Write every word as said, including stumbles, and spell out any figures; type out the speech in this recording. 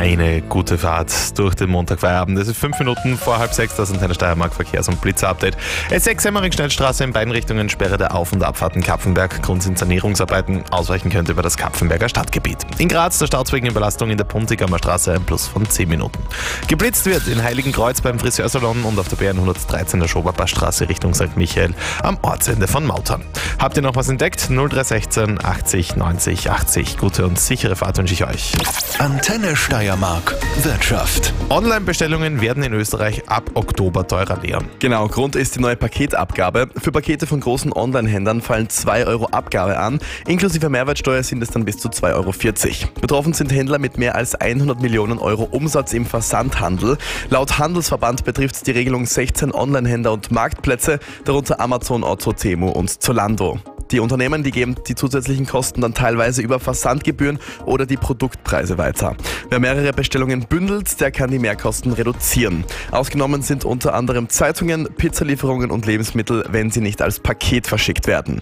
eine gute Fahrt durch den Montagfeierabend. Es ist fünf Minuten vor halb sechs, das Antenne Steiermark Verkehrs- und Blitzer-Update. S sechs Semmering-Schnellstraße in beiden Richtungen, Sperre der Auf- und Abfahrten Kapfenberg. Grund sind Sanierungsarbeiten. Ausweichen könnt über das Kapfenberger Stadtgebiet. In Graz der Stau wegen Überlastung in der Puntigamer Straße, ein Plus von zehn Minuten. Geblitzt wird in Heiligenkreuz beim Friseursalon und auf der B hundertdreizehn der Schoberpassstraße Richtung Sankt Michael am Ortsende von Mautern. Habt ihr noch was entdeckt? null drei eins sechs achtzig neunzig achtzig. Gute und sichere Fahrt wünsche ich euch. Antenne Steiermark Wirtschaft. Online-Bestellungen werden in Österreich ab Oktober teurer, Leon. Genau, Grund ist die neue Paketabgabe. Für Pakete von großen Online-Händlern fallen zwei Euro Abgabe an. Inklusive Mehrwertsteuer sind es dann bis zu zwei Euro vierzig. Betroffen sind Händler mit mehr als hundert Millionen Euro Umsatz im Versandhandel. Laut Handelsverband betrifft die Regelung sechzehn Online-Händler und Marktplätze, darunter Amazon, Otto, Temu und Zalando. Die Unternehmen, die geben die zusätzlichen Kosten dann teilweise über Versandgebühren oder die Produktpreise weiter. Wer mehrere Bestellungen bündelt, der kann die Mehrkosten reduzieren. Ausgenommen sind unter anderem Zeitungen, Pizzalieferungen und Lebensmittel, wenn sie nicht als Paket verschickt werden.